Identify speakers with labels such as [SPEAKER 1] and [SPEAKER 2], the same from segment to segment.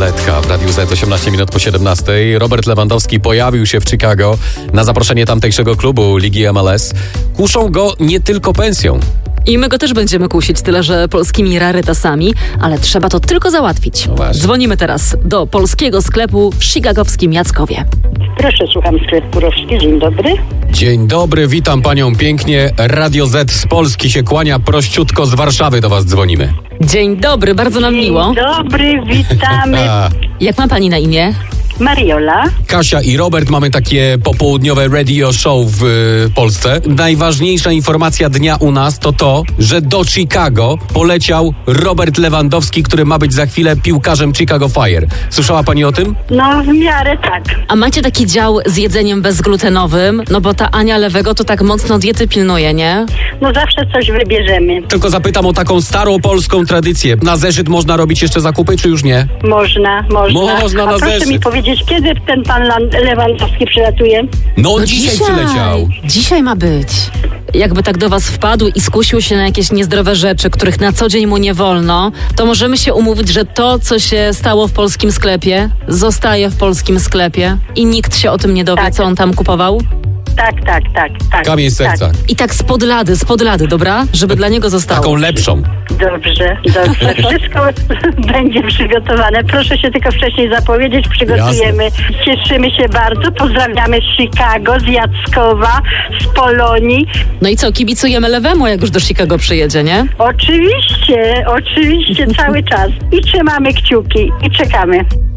[SPEAKER 1] Niedzieletka w Radiu Z, 18 minut po 17. Robert Lewandowski pojawił się w Chicago na zaproszenie tamtejszego klubu Ligi MLS. Kuszą go nie tylko pensją.
[SPEAKER 2] I my go też będziemy kusić, tyle że polskimi rarytasami, ale trzeba to tylko załatwić.
[SPEAKER 1] No
[SPEAKER 2] Dzwonimy teraz do polskiego sklepu w chicagowskim Jackowie.
[SPEAKER 3] Proszę, słucham, sklep Kurowski. Dzień dobry.
[SPEAKER 1] Dzień dobry, witam panią pięknie. Radio Z z Polski się kłania, prościutko z Warszawy do was dzwonimy.
[SPEAKER 2] Dzień dobry, bardzo nam miło.
[SPEAKER 3] Dzień dobry, witamy.
[SPEAKER 2] Jak ma pani na imię?
[SPEAKER 3] Mariola.
[SPEAKER 1] Kasia i Robert, mamy takie popołudniowe radio show w Polsce. Najważniejsza informacja dnia u nas to to, że do Chicago poleciał Robert Lewandowski, który ma być za chwilę piłkarzem Chicago Fire. Słyszała pani o tym?
[SPEAKER 3] No, w miarę tak.
[SPEAKER 2] A macie taki dział z jedzeniem bezglutenowym? No bo ta Ania Lewego to tak mocno diety pilnuje, nie?
[SPEAKER 3] No zawsze coś wybierzemy.
[SPEAKER 1] Tylko zapytam o taką starą polską tradycję. Na zeszyt można robić jeszcze zakupy, czy już nie?
[SPEAKER 3] Można.
[SPEAKER 1] Można na
[SPEAKER 3] A proszę
[SPEAKER 1] zeszyt.
[SPEAKER 3] mi powiedzieć, kiedy ten pan Lewandowski przylatuje?
[SPEAKER 1] No dzisiaj przyleciał.
[SPEAKER 2] Dzisiaj ma być. Jakby tak do was wpadł i skusił się na jakieś niezdrowe rzeczy, których na co dzień mu nie wolno, to możemy się umówić, że to, co się stało w polskim sklepie, zostaje w polskim sklepie i nikt się o tym nie dowie,
[SPEAKER 3] Tak.
[SPEAKER 2] co on tam kupował?
[SPEAKER 3] Tak.
[SPEAKER 1] Kamień z serca.
[SPEAKER 2] I tak spod lady, dobra? Żeby dla niego zostało.
[SPEAKER 1] Taką lepszą.
[SPEAKER 3] Dobrze. Wszystko będzie przygotowane. Proszę się tylko wcześniej zapowiedzieć. Przygotujemy. Cieszymy się bardzo. Pozdrawiamy z Chicago, z Jackowa, z Polonii.
[SPEAKER 2] No i co, kibicujemy Lewemu, jak już do Chicago przyjedzie, nie?
[SPEAKER 3] Oczywiście, cały czas. I trzymamy kciuki i czekamy.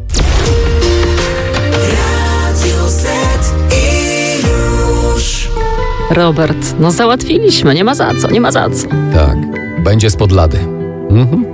[SPEAKER 4] Radio Z i już.
[SPEAKER 2] Robert, no załatwiliśmy, nie ma za co.
[SPEAKER 1] Tak, będzie spod lady.